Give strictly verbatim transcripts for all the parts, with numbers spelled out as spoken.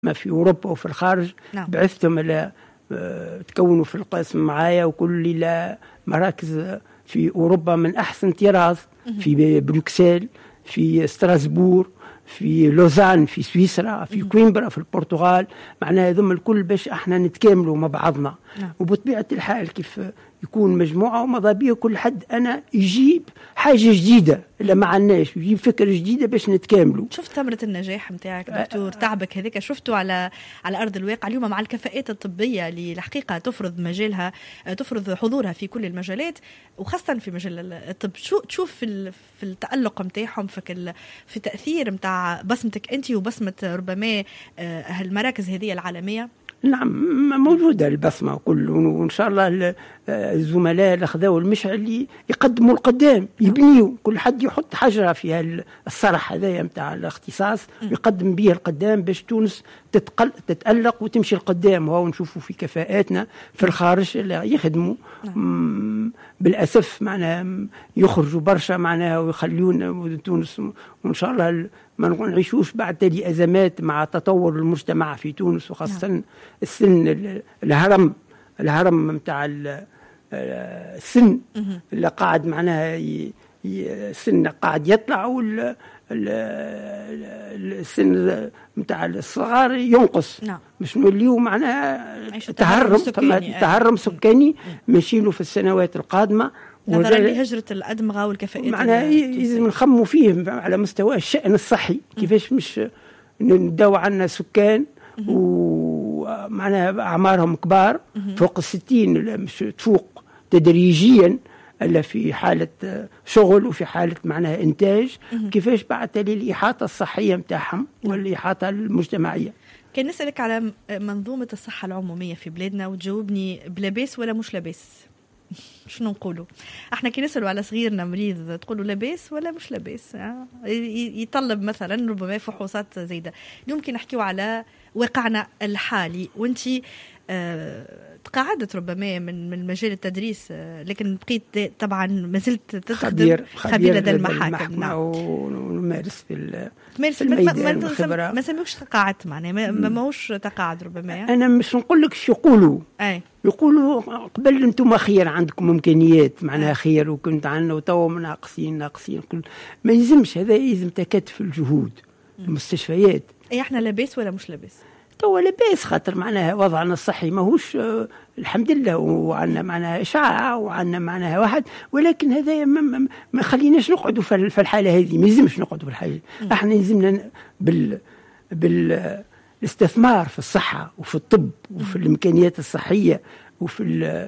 ما في أوروبا وفي الخارج. نعم. بعثتهم إلى تكونوا في القسم معايا، وكل إلى مراكز في أوروبا من أحسن طراز، في بروكسل، في ستراسبور، في لوزان في سويسرا، في كويمبرا في البرتغال. معناها هذم الكل باش احنا نتكاملوا مع بعضنا. نعم. وبطبيعة الحال كيف يكون مجموعة وماذا بيا كل حد أنا يجيب حاجة جديدة اللي ما عندناش، يجيب فكرة جديدة باش نتكاملوا. شفت ثمرة النجاح متاعك دكتور؟ تعبك هذيك شفته على على أرض الواقع اليوم مع الكفاءات الطبية اللي الحقيقة تفرض مجالها، تفرض حضورها في كل المجالات وخاصة في مجال الطب. شو تشوف في في التألق متاعهم، في في تأثير متاع بصمتك أنت وبصمة ربما هالمراكز هذه العالمية؟ نعم موجودة البصمة كله، وإن شاء الله الزملاء اللي خذوا المشعل اللي يقدموا القدام، يبنيوا كل حد يحط حجرة في الصرح هذايا متاع الاختصاص ويقدم به القدام باش تونس تتقل تتألق وتمشي القدام. وهو نشوفوا في كفاءاتنا في الخارج اللي يخدموا بالأسف معناها يخرجوا برشا معناها ويخلون تونس. وإن شاء الله ما نعيشوش بعد تالي أزمات مع تطور المجتمع في تونس، وخاصة السن الهرم الهرم متاع السن اللي قاعد معناها السن قاعد يطلع، وال السن متاع الصغار ينقص. نعم. مش نوليو معناها تهرم سكاني تهرم سكاني ماشيله في السنوات القادمة، نظرا لهجرة الأدمغة والكفاءات. معناها لازم نخموا فيه على مستوى الشأن الصحي، كيفاش مش نداو عنا سكان ومعناها أعمارهم كبار فوق الستين، مش تفوق تدريجيا إلا في حالة شغل وفي حالة معناها إنتاج. كيفاش بعد تالي الإحاطة الصحية متاعهم والإحاطة المجتمعية. كان نسألك على منظومة الصحة العمومية في بلادنا وتجاوبني بلاباس ولا مش لاباس. شنو نقولوا احنا كي نسألوا على صغيرنا مريض تقولوا لاباس ولا مش لاباس؟ يطلب مثلا ربما فحوصات زايدة. اليوم كي نحكيوا على واقعنا الحالي، وانتي اه تقاعدت ربما من من مجال التدريس، اه لكن بقيت طبعا ما زلت تخدم خبير, خبير لدى المحاكم. نعم. ونمارس في تمارس الميدان والخبرة. ما سميوش تقاعدت معناه ما ماهوش تقاعد ربما. انا مش نقول لك شو يقولوا. اي يقولوا قبل انتم خير، عندكم امكانيات معناها خير، وكنت عندنا وتوا ناقصين ناقصين. ما يلزمش هذا، يلزم تكاتف الجهود. المستشفيات اي احنا لاباس ولا مش لاباس؟ توا لاباس، خاطر معناها وضعنا الصحي ماهوش آه الحمد لله، وعندنا معناها اشعاع وعندنا معناها واحد، ولكن هذا ما, ما, ما خليناش نقعدوا في الحاله هذه. ما يلزمش نقعدوا في الحاله. احنا يلزمنا بال بال الاستثمار في الصحة وفي الطب وفي الإمكانيات الصحية وفي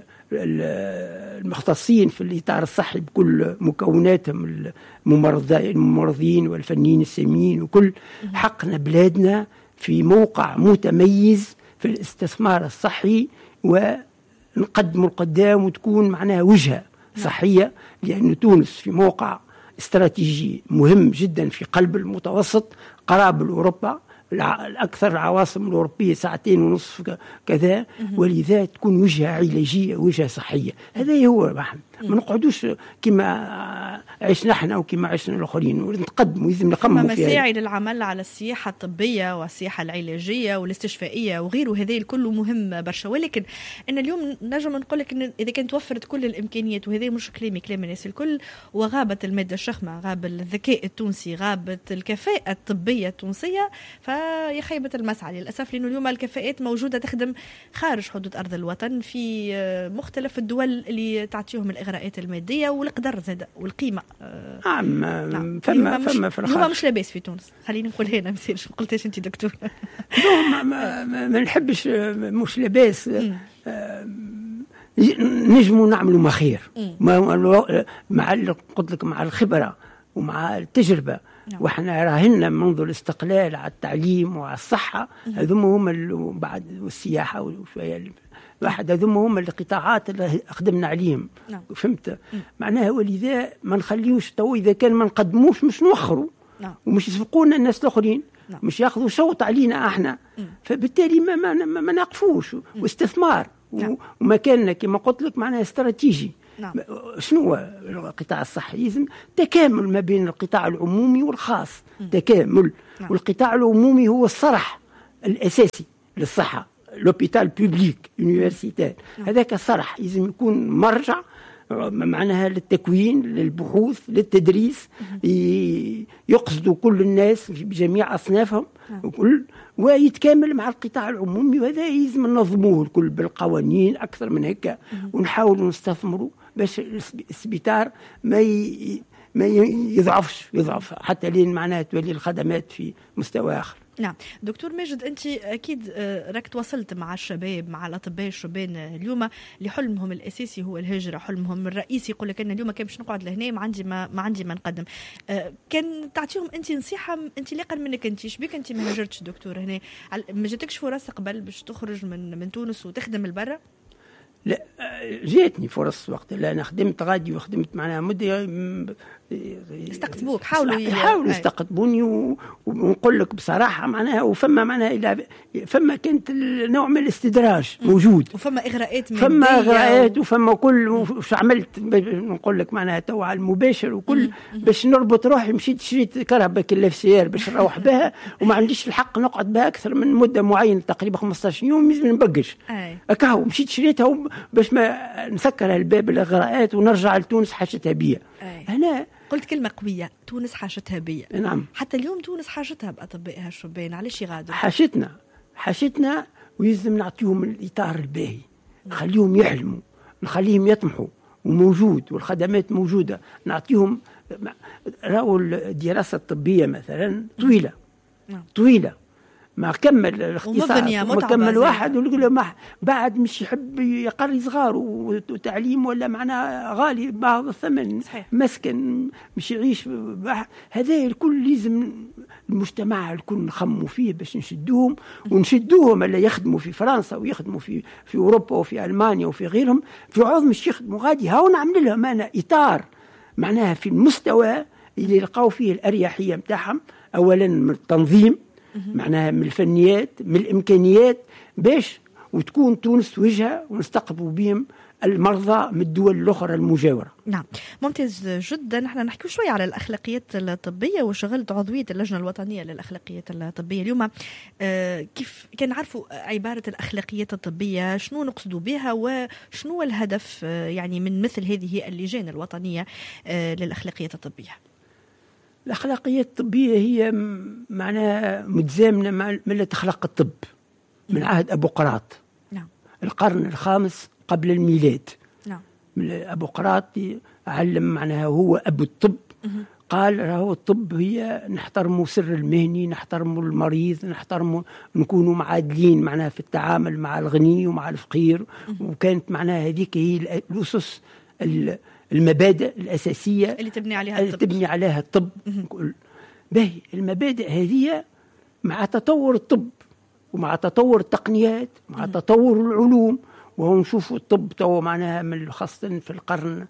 المختصين في الإطار الصحي بكل مكوناتهم، الممرضين والفنيين الساميين وكل. حقنا بلادنا في موقع متميز في الاستثمار الصحي، ونقدم القدام وتكون معناها وجهة صحية، لأن تونس في موقع استراتيجي مهم جدا في قلب المتوسط قراب لأوروبا، الأكثر العواصم الأوروبية ساعتين ونصف كذا، ولذا تكون وجهة علاجية وجهة صحية. هذا هو محمد. ما نقعدوش كما عشنا احنا وكما عشنا الآخرين، ونتقدم ويزم نقموا فيها. مساعي للعمل على السياحة الطبية والسياحة العلاجية والاستشفائية وغيره، هذا الكل مهم برشا. ولكن أن اليوم نجم نقول لك إن إذا كانت توفرت كل الإمكانيات، وهذا مش كلامي كلام الناس الكل، وغابت المادة الشخمة، غاب الذكاء التونسي، غابت الكفاءة الطبية التونسية، فهي خيبة المسعى للأسف. لأنه اليوم الكفاءات موجودة تخدم خارج حدود أرض الوطن في مختلف الدول اللي تعطيهم الإغراءات المادية والقدر زاد والقيمة. نعم. نعم. فما فما في الخارج. اليوم مش لاباس في تونس، خليني نقول هنا مسيرش ما قلتش أنت دكتور. ما, ما, ما نحبش مش لاباس. نجموا نعملوا ما خير مع قلت لك مع الخبرة ومع التجربة. نعم. وإحنا راهنا منذ الاستقلال على التعليم وعلى الصحة، هذوم هم بعد والسياحة وشوية واحد، هذوم هم القطاعات اللي خدمنا عليهم. نعم. فهمت معناها. ولذا ما نخليوش تو إذا كان ما نقدموش مش نوخروا. نعم. ومش يسبقونا الناس الآخرين. نعم. مش ياخذوا شوط علينا احنا. م. فبالتالي ما ما, ما, ما نقفوش. واستثمار. نعم. ومكاننا كما قلت لك معناها استراتيجي. نعم. شنو هو القطاع الصحي؟ لازم تكامل ما بين القطاع العمومي والخاص. م. تكامل. نعم. والقطاع العمومي هو الصرح الاساسي للصحه، لوبيتال بوبليك يونيفرسيتير، هذاك الصرح لازم يكون مرجع معناها للتكوين، للبحوث، للتدريس، يقصدوا كل الناس بجميع أصنافهم وكل ويتكامل مع القطاع العمومي، وهذا يلزم ننظموه الكل بالقوانين أكثر من هيك، ونحاولوا نستثمروا باش السبيطار ما ي... ما يضعفش يضعف حتى لين معناها تولي الخدمات في مستوى آخر. نعم دكتور ماجد، أنت أكيد راك تواصلت مع الشباب، مع الأطباء الشبان اليوم اللي حلمهم الأساسي هو الهجرة، حلمهم الرئيسي يقول لك أنا اليوم كان باش نقعد لهنا ما عندي ما, ما عندي ما نقدم. كان تعطيهم أنت نصيحة أنت لاقل منك أنت شبيك أنت ما هاجرتش دكتور هنا، ما جاتكش فرص قبل باش تخرج من من تونس وتخدم البرة؟ لا جاتني فرص وقت اللي أنا خدمت غادي وخدمت معناها مدة استقطبوك، حاولوا حاولوا يستقطبوني و... ونقول لك بصراحة معناها وفما معناها إلى فما كانت نوع من الاستدراج موجود، وفما إغراءات فما إغراءات و... وفما كل وش عملت نقول لك معناها تو على المباشر وكل باش نربط روحي، مشيت شريت كهرباء كلاف سيار باش نروح بها وما عنديش الحق نقعد بها أكثر من مدة معينة تقريبا خمسطاش يوم لازم نبقش أكاو، مشيت شريتها باش ما نسكر الباب الإغراءات ونرجع لتونس حاجتها بيا. هنا قلت كلمة قوية، تونس حاجتها بيا. نعم. حتى اليوم تونس حاجتها بأطبائها الشبان، علاش يغادروا؟ حاجتنا حاجتنا ويلزم نعطيهم الإطار الباهي، نخليهم يحلموا، نخليهم يطمحوا، وموجود والخدمات موجودة، نعطيهم. راهو الدراسة الطبية مثلا طويلة طويلة، ما كمل الاختصاص ما كمل واحد ويقول له بعد مش يحب يقري صغار وتعليم ولا معناه غالي بعض الثمن مسكن مش يعيش، هذا الكل لازم المجتمع الكل نخموا فيه باش نشدوهم ونشدوهم اللي يخدموا في فرنسا ويخدموا في في اوروبا وفي المانيا وفي غيرهم، في عوض مش يخدموا غادي هاو نعمل لهم انا اطار معناها في المستوى اللي يلقاو فيه الاريحيه نتاعهم، اولا من التنظيم معناها من الفنيات من الإمكانيات باش وتكون تونس وجهة ونستقبل بهم المرضى من الدول الأخرى المجاورة. نعم ممتاز جدا. نحن نحكي شوي على الأخلاقيات الطبية وشغلت عضوية اللجنة الوطنية للأخلاقيات الطبية اليوم. آه كيف كان عرفوا عبارة الأخلاقيات الطبية شنو نقصدوا بها وشنو الهدف آه يعني من مثل هذه اللجان الوطنية آه للأخلاقيات الطبية؟ الأخلاقيات الطبية هي معناها متزامنة مع ملة أخلاق الطب من عهد أبو قراط. نعم. القرن الخامس قبل الميلاد. نعم. أبو قراط علم معناها هو أبو الطب. مم. قال راهو الطب هي نحترموا سر المهني، نحترموا المريض، نحترموا نكونوا معادلين معناها في التعامل مع الغني ومع الفقير. مم. وكانت معناها هذيك هي الأسس المبادئ الأساسية اللي تبني عليها اللي الطب. تبني عليها الطب. باهي المبادئ هذه مع تطور الطب ومع تطور التقنيات ومع تطور العلوم، وهو نشوفوا الطب تو معناها من خاصة في القرن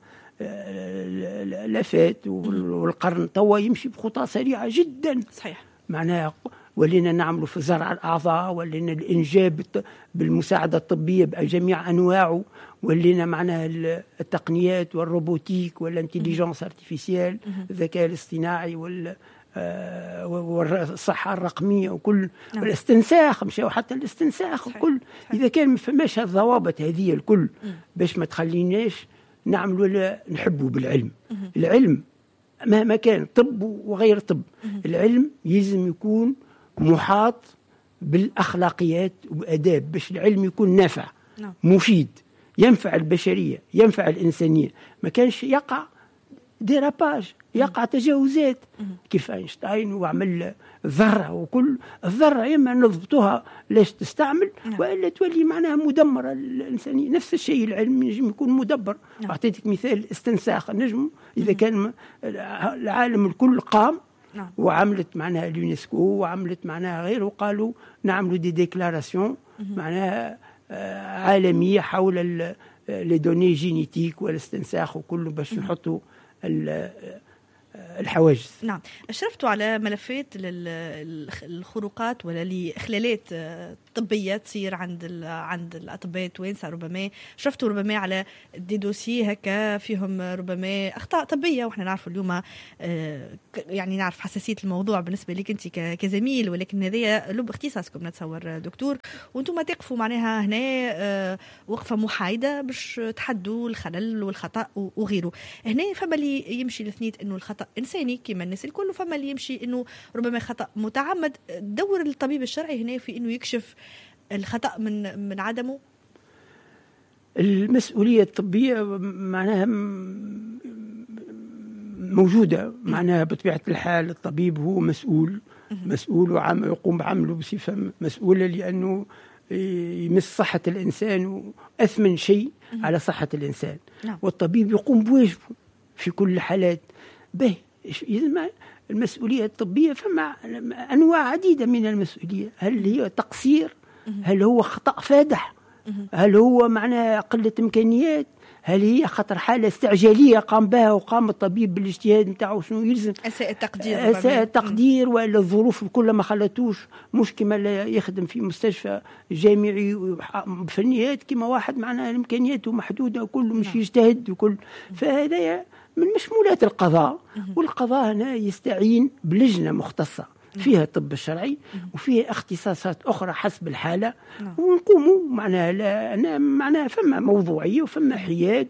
لفات والقرن تو يمشي بخطى سريعة جدا. صحيح. معناها ولينا نعملوا في زرع الأعضاء، ولينا الإنجاب بالمساعدة الطبية بجميع أنواعه، ولينا معناها التقنيات والروبوتيك والانتليجنس ارتيفيسيال، الذكاء الاصطناعي وال والصحة الرقمية وكل. نعم. والاستنساخ مشاو حتى الاستنساخ وكل. إذا كان ما فماش الضوابط هذه الكل باش ما تخليناش نعمل ولا نحبوا بالعلم. العلم مهما كان طب وغير طب، العلم يلزم يكون محاط بالأخلاقيات وبأداب باش العلم يكون نافع. نعم. مفيد، ينفع البشرية، ينفع الإنسانية. ما كانش يقع ديراباج، يقع تجاوزات كيف أينشتاين وعمل ذرة وكل الذرة إما نضبطها لاش تستعمل وإلا تولي معناها مدمرة الإنسانية. نفس الشيء العلم يجب يكون مدبر. أعطيتك مثال الاستنساخ، النجم إذا كان العالم الكل قام وعملت معناها اليونسكو وعملت معناها غيره وقالوا نعملوا دي ديكلاراسيون معناها عالمية حول لي دوني جينيتيك والاستنساخ وكله باش نحطوا الحواجز. نعم. أشرفتوا على ملفات للخروقات ولا لإخلالات طبية تصير عند عند الأطباء التوانسة، ربما شفتوا ربما على دي دوسي هكا فيهم ربما أخطاء طبية، وإحنا نعرف اليوم يعني نعرف حساسية الموضوع بالنسبة لك أنت كزميل، ولكن هذا لب اختصاصكم نتصور دكتور، وأنتم تقفوا معناها هنا وقفة محايدة باش تحدوا الخلل والخطأ وغيره. هنا فما اللي يمشي لثنيت إنه الخطأ إنساني كما الناس الكل، وفما اللي يمشي إنه ربما خطأ متعمد. دور الطبيب الشرعي هنا في إنه يكشف الخطأ من من عدمه. المسؤولية الطبية معناها موجودة، معناها بطبيعة الحال الطبيب هو مسؤول مسؤول وعم يقوم بعمله بصفة مسؤولة، لأنه يمس صحة الإنسان وأثمن شيء على صحة الإنسان. نعم. والطبيب يقوم بواجبه في كل الحالات. به المسؤولية الطبية فما أنواع عديدة من المسؤولية. هل هي تقصير؟ هل هو خطأ فادح؟ هل هو معناها قلة إمكانيات؟ هل هي خطر حالة استعجالية قام بها وقام الطبيب بالاجتهاد نتاعو شنو يلزم؟ أساء التقدير أساء التقدير ولا الظروف كلها ما خلتوش، مش كما يخدم في مستشفى جامعي بفنيات كما واحد معناها إمكانياته محدودة وكله مش يجتهد وكل. فهذا من مشمولات القضاء، والقضاء هنا يستعين بلجنة مختصة فيها الطب الشرعي وفيها اختصاصات أخرى حسب الحالة، ونقوموا معناها أنا معناها فما موضوعية وفما حياد،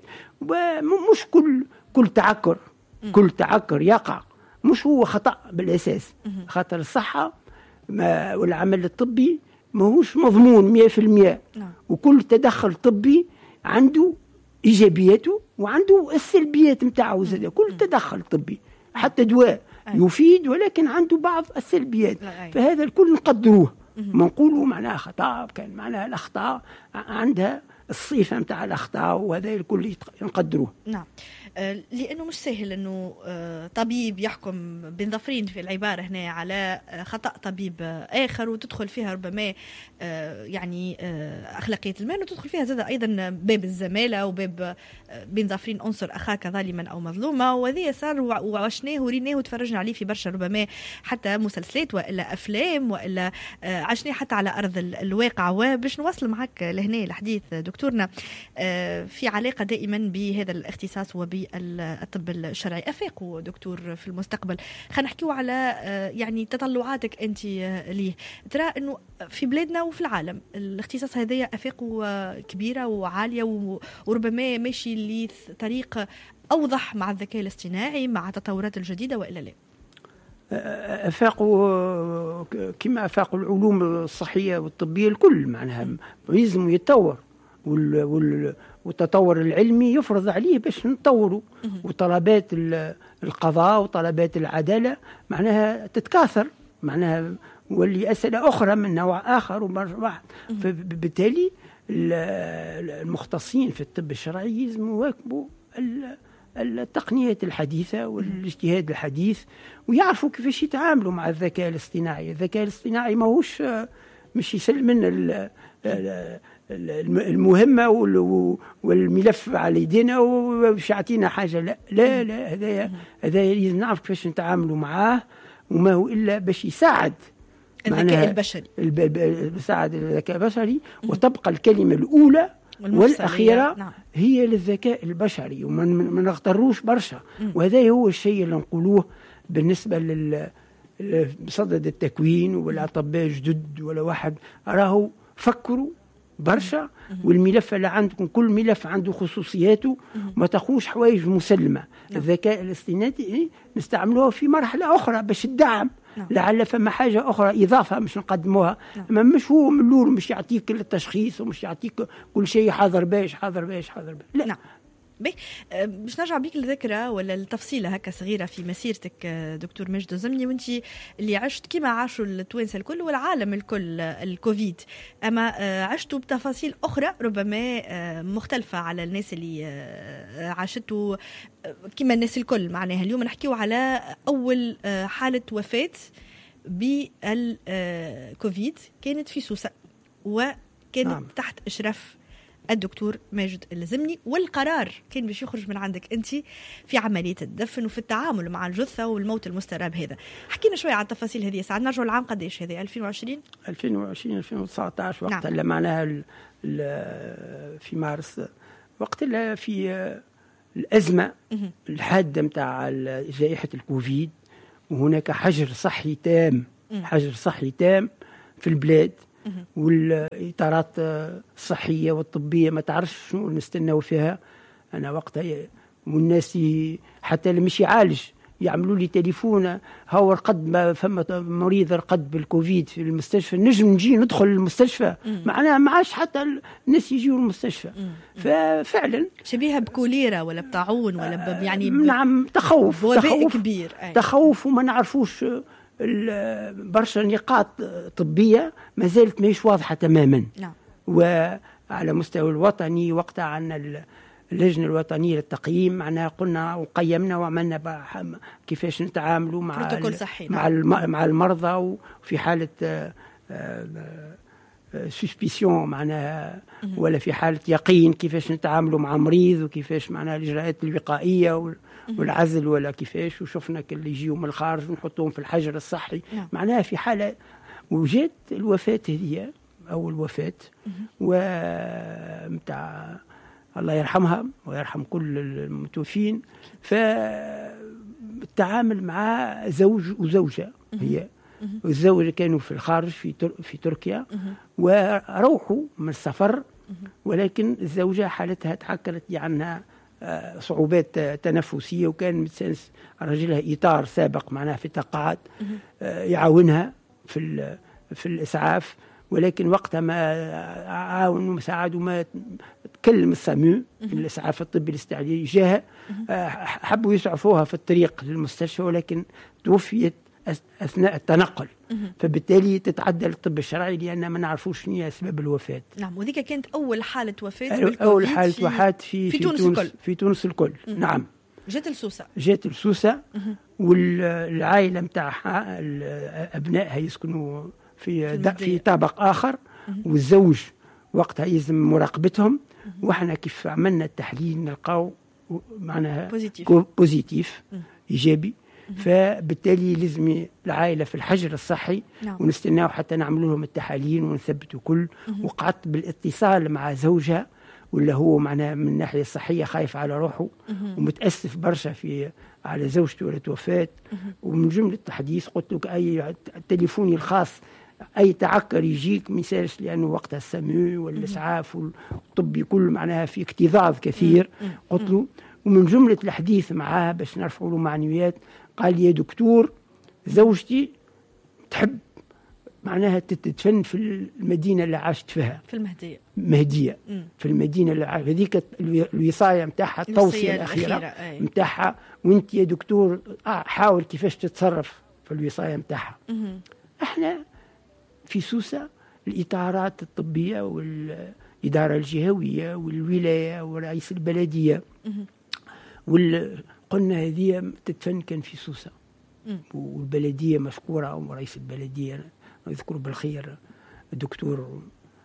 ومش كل كل تعكر كل تعكر يقع مش هو خطأ بالأساس. خاطر الصحة والعمل الطبي ما هوش مضمون مئة في المئة، وكل تدخل طبي عنده إيجابياته وعنده السلبيات متاعه زاد. كل تدخل طبي حتى دواء يفيد ولكن عنده بعض السلبيات، فهذا الكل نقدروه ما نقولوا معناها خطأ كان معناها الأخطاء عندها الصفة متاع الأخطاء، وهذا الكل نقدروه. نعم. لأنه مش سهل أنه طبيب يحكم بين ظفرين في العبارة هنا على خطأ طبيب آخر، وتدخل فيها ربما يعني أخلاقية المهنة، وتدخل فيها زاد أيضا باب الزمالة وباب بين ظفرين أنصر أخاك ظالما أو مظلومة. وذي صار وعشناه وريناه وتفرجنا عليه في برشا ربما حتى مسلسلات وإلا أفلام وإلا عشناه حتى على أرض الواقع. وباش نواصل معك لهنا الحديث دكتورنا في علاقة دائما بهذا الاختصاص وب الطب الشرعي. أفاقوا دكتور في المستقبل، خلينا نحكيو على يعني تطلعاتك أنت ليه. ترى أنه في بلادنا وفي العالم الاختصاص هذا أفاقه كبيرة وعالية وربما ماشي لطريق أوضح مع الذكاء الاصطناعي مع التطورات الجديدة وإلا لا؟ أفاقوا كما أفاقوا العلوم الصحية والطبية الكل، معناها لازم يتطور، وال وال والتطور العلمي يفرض عليه باش نطوروا، وطلبات القضاء وطلبات العدالة معناها تتكاثر، معناها واللي أسئلة أخرى من نوع آخر ومرة. فبالتالي المختصين في الطب الشرعي لازم يواكبوا التقنيات الحديثة والاجتهاد الحديث، ويعرفوا كيفاش يتعاملوا مع الذكاء الاصطناعي. الذكاء الاصطناعي ما هوش مش يسلم لنا المهمة والملف على يدينا ومش يعطينا حاجة. لا لا لا هذا هذا لازم نعرف كيفاش نتعاملوا معاه، وما هو إلا باش يساعد الذكاء البشري، يساعد الذكاء البشري، وتبقى الكلمة الأولى والأخيرة نعم. هي للذكاء البشري، وما نغتروش برشا. وهذا هو الشيء اللي نقولوه بالنسبة لل بصدد التكوين والأطباء جدد ولا واحد. راهو فكروا برشا، والملف اللي عندكم كل ملف عنده خصوصياته، ما تخوش حوايج مسلمة. الذكاء الاصطناعي نستعملوه في مرحلة أخرى باش الدعم، لعل فما حاجة أخرى إضافة مش نقدموها. أما مش هو من الأول مش يعطيك التشخيص ومش يعطيك كل شيء حاضر باش حاضر باش حاضر باش لا. نعم. باش نرجع بيك لذكرى ولا التفصيلة هكا صغيرة في مسيرتك دكتور مجد زمني، وانت اللي عشت كما عاشوا التوانسة الكل والعالم الكل الكوفيد، أما عشتوا بتفاصيل أخرى ربما مختلفة على الناس اللي عاشتوا كما الناس الكل. معناها اليوم نحكيو على أول حالة وفاة بالكوفيد كانت في سوسة، وكانت نعم. تحت إشراف الدكتور ماجد الزمني، والقرار كان باش يخرج من عندك أنت في عملية الدفن وفي التعامل مع الجثة والموت المستراب هذا. حكينا شوية على التفاصيل هذه. ساعد نرجع العام قديش هذه؟ ألفين وعشرين ألفين وعشرين ألفين وتسعطاش وقت نعم. اللي معناها في مارس، وقت اللي في الأزمة الحادة متاع جائحة الكوفيد، وهناك حجر صحي تام حجر صحي تام في البلاد، والإطارات الصحية والطبية ما تعرفش شنو نستناو فيها. أنا وقتها والناس حتى اللي مش يعالج يعملوا لي تليفون، هو قد ما فما مريض رقد بالكوفيد في المستشفى، نجم نجي ندخل المستشفى، معناها ما عادش حتى الناس يجيوا المستشفى. ففعلا شبيهة بكوليرا ولا بطاعون ولا يعني ب... نعم تخوف تخوف كبير أي. تخوف وما نعرفوش برشا نقاط طبية ما زالت ماهيش واضحة تماما. نعم. وعلى مستوى الوطني وقتها عنا اللجنة الوطنية للتقييم، معناها قلنا وقيمنا وعملنا كيفاش نتعاملوا مع مع مع المرضى، وفي حالة سسبيسيون معناها ولا في حالة يقين كيفاش نتعاملوا مع مريض، وكيفاش معناها الإجراءات الوقائية والعزل ولا كيفاش، وشفنا اللي يجيوا من الخارج ونحطوهم في الحجر الصحي. معناها في حالة وجات الوفاة هذه أو الوفاة ومتاع الله يرحمها ويرحم كل المتوفين. فالتعامل مع زوج وزوجة، هي والزوجة كانوا في الخارج في في تركيا وروحوا من السفر، ولكن الزوجة حالتها تحكرت عنها صعوبات تنفسية، وكان متسنس رجلها إطار سابق معناها في التقاعد يعاونها في في الإسعاف، ولكن وقتها ما عاونوا مساعدوا ما تكلم السامو الإسعاف الطبي الاستعجالي جاها، حبوا يسعفوها في الطريق للمستشفى، ولكن توفيت أثناء التنقل. فبالتالي تتعدى الطب الشرعي لأن ما نعرفوش شنو هي أسباب الوفاة. نعم. وذيك كانت أول حالة وفاة أول حالة وفاة في, في, في تونس الكل. في تونس الكل. نعم. جات لسوسة جات لسوسة والعائلة متاعها أبنائها يسكنوا في في, في طابق آخر، والزوج وقتها يلزم مراقبتهم. وإحنا كيف عملنا التحليل نلقاو معناها بوزيتيف, بوزيتيف إيجابي. فبالتالي لازم العائلة في الحجر الصحي. نعم. ونستناو حتى نعملوا لهم التحاليل ونثبتوا كل. وقعدت بالاتصال مع زوجها ولا هو معناه من الناحية الصحية خايف على روحه ومتأسف برشا في على زوجته ولا توفات. ومن جملة الحديث قلت لك أي تليفوني الخاص أي تعكر يجيك ميساج، لأنه وقتها السامو والإسعاف والطبي كله معناها في اكتظاظ كثير. قلت له ومن جملة الحديث معاه باش نرفعوا له معنويات، قال لي يا دكتور زوجتي تحب معناها تتدفن في المدينة اللي عاشت فيها، في المهدية مهدية مم. في المدينة اللي عاشت هذيك الوصاية متاعها، التوصية الأخيرة متاعها، وانت يا دكتور حاول كيفاش تتصرف في الوصاية متاعها. احنا في سوسة الإطارات الطبية والإدارة الجهوية والولاية ورئيس البلدية وقلنا هذه تدفن كان في سوسة، والبلدية مشكورة ورئيس البلدية نذكر بالخير الدكتور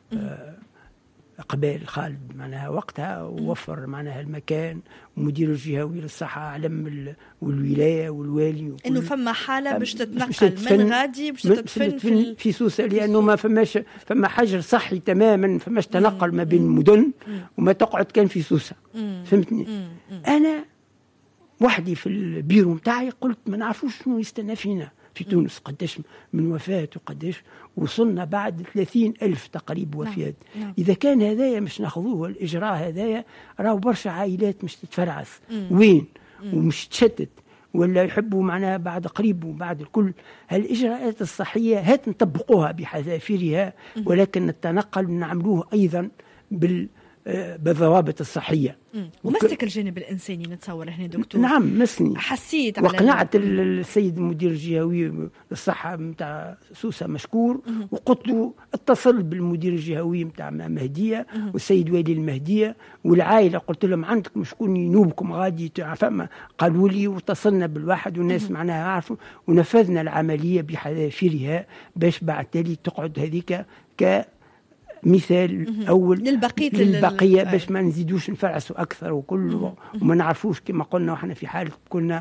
قبال خالد معناها وقتها ووفر معناها المكان، ومدير الجهوي للصحة علم والولاية والوالي انه فما حالة باش تتنقل من غادي باش تدفن في, في سوسة، لأنه ما فماش فما حجر صحي تماما، فماش تنقل ما بين المدن وما تقعد كان في سوسة. فهمتني؟ أنا وحدي في البيرو متاعي قلت ما نعرفوش شنو يستنى فينا في تونس، قداش من وفاة وقداش وصلنا بعد ثلاثين ألف تقريبا وفاة. نعم. نعم. إذا كان هذايا مش ناخذوه الإجراء هذايا، راهو برشا عائلات مش تتفرعس وين مم. ومش تشتت ولا يحبوا معناها بعد قريب وبعد الكل. هالإجراءات الصحية هات نطبقوها بحذافيرها، ولكن التنقل نعملوه أيضا بال بالضوابط الصحية. ومسك الجانب الإنساني نتصور هنا دكتور. نعم مسني، حسيت وقنعت السيد المدير الجهوي للصحة متاع سوسة مشكور، وقلت له اتصل بالمدير الجهوي متاع مهدية والسيد والي المهدية والعائلة، قلت لهم عندكم شكون ينوبكم غادي فما، قالوا لي واتصلنا بالواحد والناس معناها عارفوا، ونفذنا العملية بحذافيرها باش بعد تالي تقعد هذيك ك مثال أول للبقية للبقية باش ما نزيدوش نفرعسوا أكثر وكل وما نعرفوش كما قلنا وحنا في حالة كنا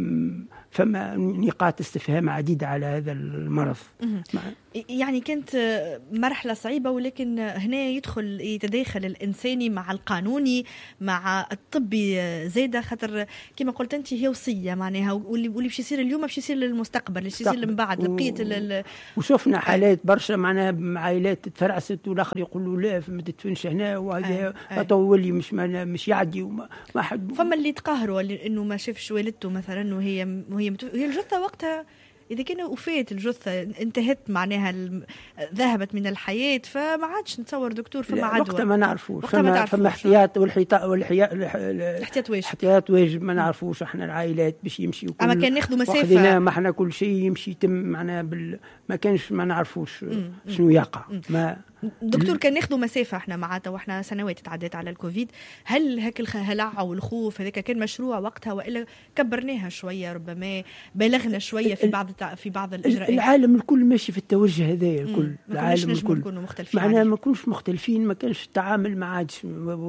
فما نقاط استفهام عديدة على هذا المرض. يعني كانت مرحلة صعيبة، ولكن هنا يدخل يتداخل الإنساني مع القانوني مع الطبي زايدة، خاطر كما قلت أنت هي وصية معناها، واللي باش يصير اليوم باش يصير للمستقبل، اللي باش يصير من بعد لبقية ال... وشوفنا حالات برشا معناها عائلات تفرعست والآخر يقولوا لا ما تدفنش هنا وهذا أطولي مش مش يعدي وما ما حد. فما اللي تقهروا إنه ما شافش والدته مثلا وهي وهي متف... هي الجثة وقتها إذا كان وفات الجثة انتهت معناها الم... ذهبت من الحياة، فما عادش نتصور دكتور فما عدوى. وقتها ما نعرفوش فما, فما احتياط والحياط والحياط الاحتياط واجب احتياط واجب ما نعرفوش احنا العائلات باش يمشي وكل أما كان ناخذوا مسافة ما احنا كل شيء يمشي يتم معناها بال... ما كانش ما نعرفوش شنو يقع. ما دكتور كان ناخذوا مسافة احنا معناتها واحنا سنوات تعدت على الكوفيد، هل هيك الهلع والخوف هذاك كان مشروع وقتها والا كبرناها شوية ربما بالغنا شوية في بعض في بعض الإجراءات؟ العالم الكل ماشي في التوجه هذايا الكل، العالم الكل معناها ما كناش مختلفين، ما كانش التعامل ما عادش،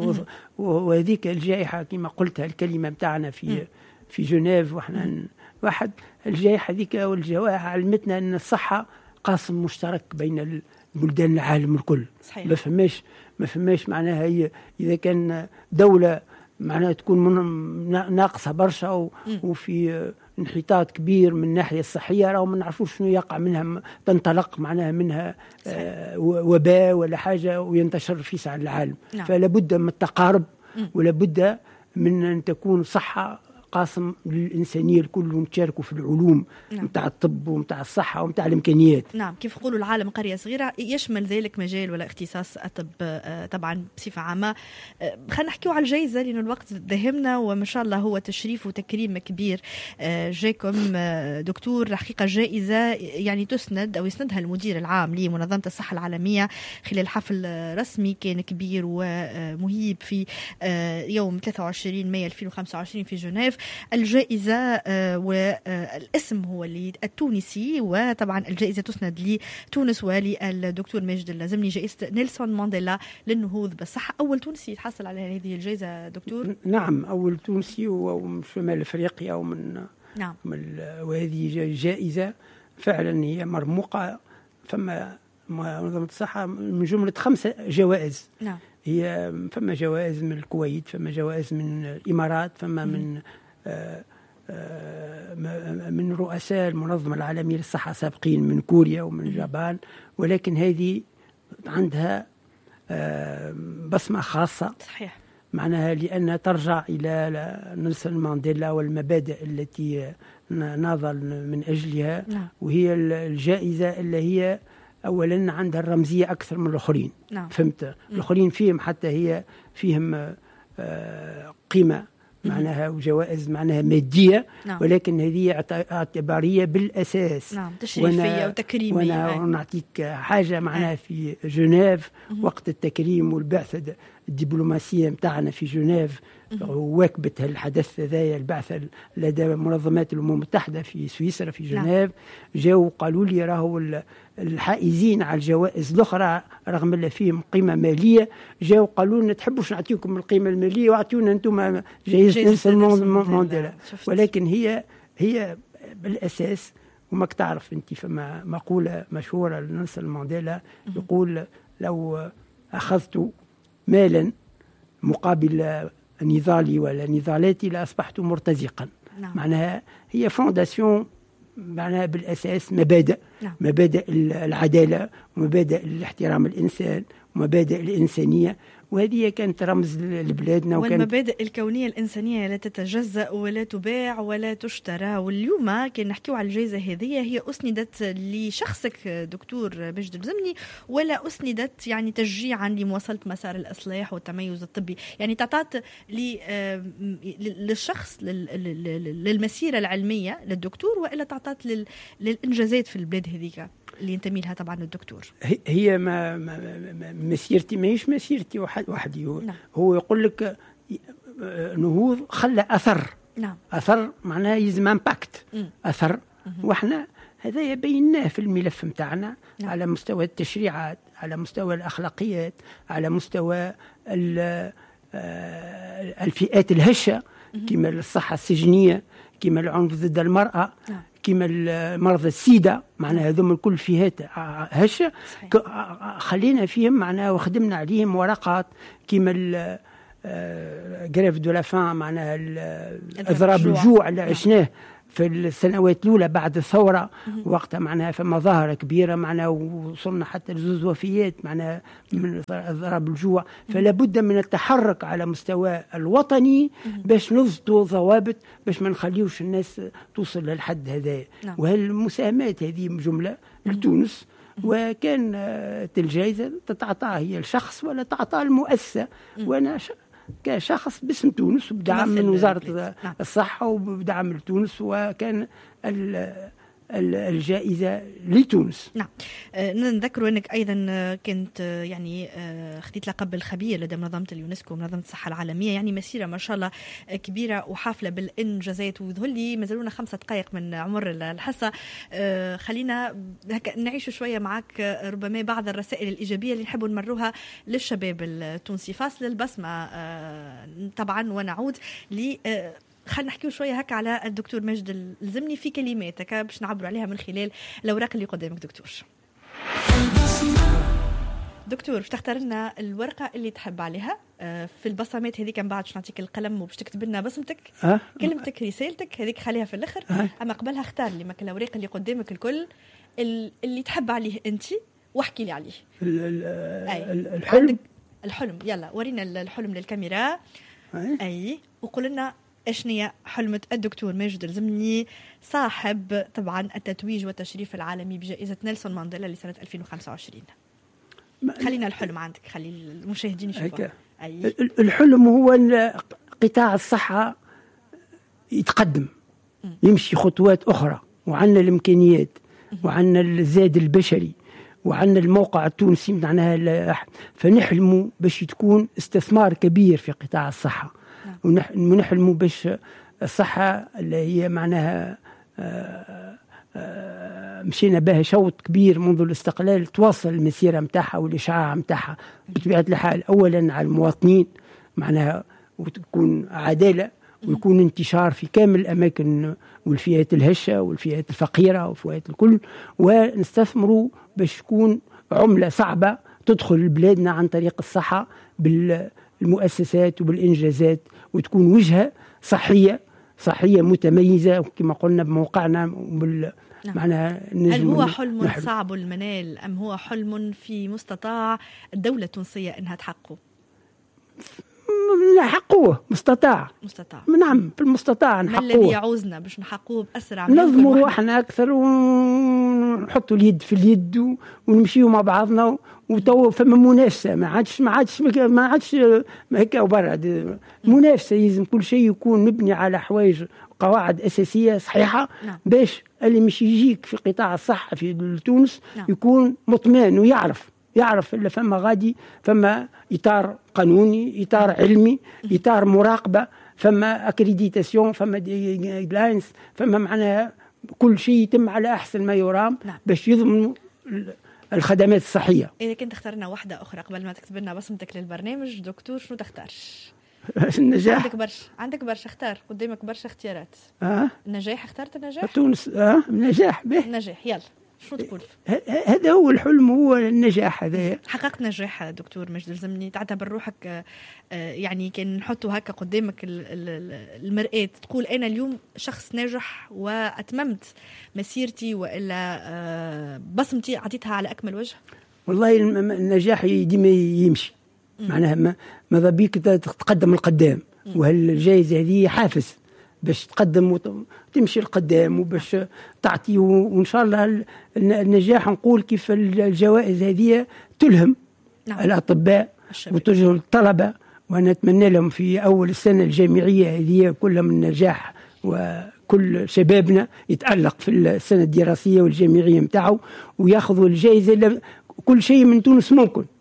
وهذيك الجائحة كما قلتها الكلمة بتاعنا في مم. في جنيف واحنا واحد الجائحة هذيك والجوائح علمتنا أن الصحة قاسم مشترك بين بلدان العالم الكل. صحيح. ما فماش ما فماش معناها هي إذا كان دولة معناها تكون من ناقصة برشا وفي انحطاط كبير من الناحية الصحية، راهو ما نعرفوش شنو يقع منها، تنطلق معناها منها آه وباء ولا حاجة وينتشر في ساع العالم. نعم. فلا بد من التقارب ولا بد من أن تكون صحة قاسم للإنسانية الكل ونتشاركوا في العلوم متاع نعم. الطب ومتاع الصحة ومتاع الإمكانيات. نعم، كيف يقولوا العالم قرية صغيرة، يشمل ذلك مجال ولا اختصاص الطب طبعا بصفة عامة. خلينا نحكيو على الجائزة لأن الوقت دهمنا، وما شاء الله هو تشريف وتكريم كبير جاكم دكتور. حقيقة جائزة يعني تسند أو يسندها المدير العام لمنظمة الصحة العالمية خلال حفل رسمي كان كبير ومهيب في يوم ثلاثة وعشرين مايو ألفين وخمسة وعشرين في جنيف. الجائزة والاسم هو التونسي، وطبعا الجائزة تسند لتونس وللدكتور ماجد اللازمني، جائزة نيلسون مانديلا للنهوض بالصحة. أول تونسي يتحصل على هذه الجائزة دكتور؟ نعم، أول تونسي ومن شمال أفريقيا ومن نعم. من وهذه جائزة فعلا هي مرموقة. فما منظمة الصحة من جملة خمسة جوائز. نعم. هي فما جوائز من الكويت، فما جوائز من الإمارات، فما من آآ آآ من رؤساء المنظمة العالمية للصحة سابقين من كوريا ومن اليابان، ولكن هذه عندها بصمة خاصة. صحيح. معناها لأنها ترجع إلى نيلسون مانديلا والمبادئ التي ناضل من أجلها. نعم. وهي الجائزة اللي هي أولا عندها الرمزية أكثر من الآخرين. نعم. فهمت؟ الآخرين فيهم حتى هي فيهم قيمة معناها وجوائز معناها مادية. نعم. ولكن هذه اعتبارية بالأساس. نعم، تشريفية وتكريمية. وأنا نعطيك حاجة معناها في جنيف وقت التكريم والبعثة الدبلوماسية متاعنا في جنيف واكبت الحدث ذا البعثة لدى منظمات الأمم المتحدة في سويسرا في جنيف. جاءوا قالوا لي راهو الحائزين على الجوائز الأخرى رغم اللي فيهم قيمة مالية، جاءوا قالوا لنا تحبوش نعطيكم القيمة المالية واعطيونا أنتم جائزة نيلسون مانديلا. ولكن هي هي بالأساس وماك تعرف أنت فما مقولة مشهورة لنيلسون مانديلا يقول لو أخذت مالا مقابل نضالي ولا نضالاتي لأصبحت مرتزقا. نعم. معناها هي فونداسيون معناها بالأساس مبادئ. نعم. مبادئ العدالة ومبادئ الاحترام الإنسان ومبادئ الإنسانية، وهذه كانت رمز لبلادنا. والمبادئ الكونية الإنسانية لا تتجزأ ولا تباع ولا تشترى. واليوم كان نحكيو على الجائزة هذه، هي أسندت لشخصك دكتور ماجد اللازمني ولا أسندت يعني تشجيعا لمواصلة مسار الإصلاح والتميز الطبي؟ يعني تعطات للشخص للمسيرة العلمية للدكتور، وإلا تعطات للإنجازات في البلاد هذيك اللي ينتمي لها طبعا الدكتور؟ هي ما, ما مسيرتي ماهيش مسيرتي وحدي. نعم. هو يقول لك نهوض خلى أثر. نعم. أثر معناها يزم امباكت أثر. مم. وإحنا هذا بيناه في الملف متاعنا نعم. على مستوى التشريعات، على مستوى الأخلاقيات، على مستوى الفئات الهشة كما الصحة السجنية، كما العنف ضد المرأة، نعم. كما مرضى السيدة، معناها هذوم الكل فئات هشة خلينا فيهم معناها وخدمنا عليهم ورقات كما جريف دو لا فان، معناها اضراب الجوع اللي عشناه في السنوات الأولى بعد الثورة. وقتها معناها فما ظاهرة كبيرة معناها وصلنا حتى لزوز وفيات معناها من اضراب الجوع. فلا بد من التحرك على مستوى الوطني باش نضبطوا ضوابط باش ما نخليوش الناس توصل للحد هذا. وهالمساهمات هذه جملة لتونس، وكان الجائزة تتعطى هي الشخص ولا تعطى المؤسسة. وأنا كشخص باسم تونس وبدعم من وزارة الصحة وبدعم تونس، وكان الجائزة لتونس. نعم. آه نذكر أنك أيضا كنت يعني آه خديت لقب الخبير لدى منظمة اليونسكو ومنظمة الصحة العالمية، يعني مسيرة ما شاء الله كبيرة وحافلة بالإنجازات. ويظهر لي مازالونا خمسة دقائق من عمر الحصة، آه خلينا نعيش شوية معك ربما بعض الرسائل الإيجابية اللي نحب نمروها للشباب التونسي. فاصل البسمة آه طبعا ونعود ل آه خلينا نحكيو شويه هكا على الدكتور ماجد الزمني في كلماتك باش نعبروا عليها من خلال الاوراق اللي قدامك. دكتور دكتور باش تختار لنا الورقه اللي تحب عليها في البصمات هذيك، من بعد باش نعطيك القلم وباش تكتب لنا بصمتك، أه؟ كلمتك، رسالتك هذيك خليها في الاخر. أه؟ اما قبلها اختار لي ماك الاوراق اللي قدامك الكل اللي تحب عليه انت واحكي لي عليه. الحلم الحلم يلا ورينا الحلم للكاميرا. أي, أي. وقول لنا اشنية حلمة الدكتور ماجد الزمني صاحب طبعا التتويج والتشريف العالمي بجائزة نيلسون مانديلا لسنة ألفين وخمسة وعشرين. خلينا الحلم عندك، خلي المشاهدين يشوفوا. أي. الحلم هو قطاع الصحة يتقدم، يمشي خطوات أخرى، وعندنا الإمكانيات وعندنا الزاد البشري وعندنا الموقع التونسي معناها، فنحلموا باش تكون استثمار كبير في قطاع الصحة. ونحلموا باش الصحة اللي هي معناها آآ آآ مشينا بها شوط كبير منذ الاستقلال تواصل المسيرة متاعها والإشعاع متاعها بطبيعة الحال، أولا على المواطنين معناها وتكون عدالة ويكون انتشار في كامل الأماكن والفئات الهشة والفئات الفقيرة والفئات الكل، ونستثمروا باش تكون عملة صعبة تدخل لبلادنا عن طريق الصحة بالمؤسسات وبالإنجازات، وتكون وجهة صحية صحية متميزة كما قلنا بموقعنا وبال نعم. معناها هل هو حلم نحب. صعب المنال أم هو حلم في مستطاع الدولة التونسية أنها تحققه؟ نحقوه مستطاع مستطاع نعم في المستطاع نحقوه. ما الذي يعوزنا باش نحقوه بأسرع؟ نظموا روحنا أكثر ونحطوا اليد في اليد ونمشيوا مع بعضنا، وتو فما منافسة، ما عادش ما عادش ما عادش هكا وبرا منافسة. لازم كل شيء يكون مبني على حوايج قواعد أساسية صحيحة. نعم. باش اللي مش يجيك في قطاع الصحة في تونس نعم. يكون مطمئن ويعرف يعرف إلا فما غادي فما إطار قانوني، إطار علمي، إطار مراقبة، فما أكريديتاسيون، فما جايدلاينز، فما معناها كل شيء يتم على أحسن ما يرام. نعم. باش يضمنوا الخدمات الصحية. إذا كنت اخترنا واحدة أخرى قبل ما تكتب لنا بصمتك للبرنامج دكتور، شنو تختار؟ النجاح. عندك برشا عندك برشا اختار، قدامك برشا اختيارات. آه. النجاح، اخترت النجاح؟ تونس آه النجاح به. النجاح يلا شو تقول؟ هذا هو الحلم، هو النجاح. هذا حققت نجاح دكتور ماجد الزمني، تعتبر روحك يعني كان نحطوا هكا قدامك المرآة تقول أنا اليوم شخص ناجح وأتممت مسيرتي وإلا بصمتي عطيتها على أكمل وجه؟ والله النجاح ديما يمشي معناها ماذا بيك تتقدم القدام، وهالجائزة هذه حافز باش تقدم وتمشي القدام وباش تعطي، وإن شاء الله النجاح نقول كيف الجوائز هذه تلهم. نعم. الأطباء وتجهل الطلبة، وأنا أتمنى لهم في أول السنة الجامعية هذه كلهم النجاح، وكل شبابنا يتألق في السنة الدراسية والجامعية متاعه ويأخذوا الجائزة. كل شيء من تونس ممكن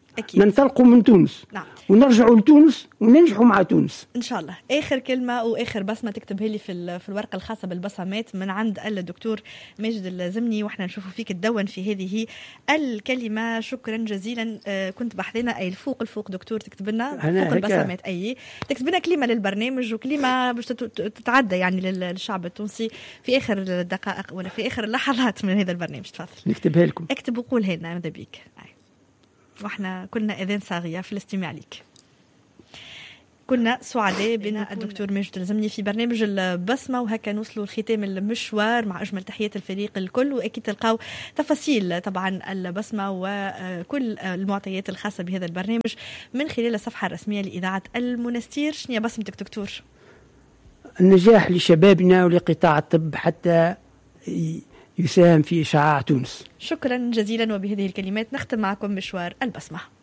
أكيد. ننطلقوا من تونس نعم. ونرجعوا لتونس وننجحوا مع تونس ان شاء الله. اخر كلمه واخر بسمه تكتبها لي في في الورقه الخاصه بالبصمات من عند الدكتور ماجد الزمني، واحنا نشوفوا فيك تدون في هذه الكلمه. شكرا جزيلا. آه كنت بحثنا اي الفوق الفوق دكتور تكتب لنا فوق البصمات، اي تكتب لنا كلمه للبرنامج وكلمه باش تتعدى يعني للشعب التونسي في اخر الدقائق ولا في اخر اللحظات من هذا البرنامج. تفضل نكتبها لكم. اكتب وقولها لنا ماذا بيك. واحنا كنا اذان صاغيه في الاستماع لك. كنا سعداء بنا الدكتور ماجد الزمني في برنامج البصمة، وهكا نوصلوا لختام المشوار مع أجمل تحيات الفريق الكل. وأكيد تلقاو تفاصيل طبعا البصمة وكل المعطيات الخاصة بهذا البرنامج من خلال الصفحة الرسمية لإذاعة المنستير. شنو بصمتك دكتور؟ النجاح لشبابنا ولقطاع الطب حتى يساهم في إشعاع تونس. شكرا جزيلا. وبهذه الكلمات نختم معكم مشوار البصمة.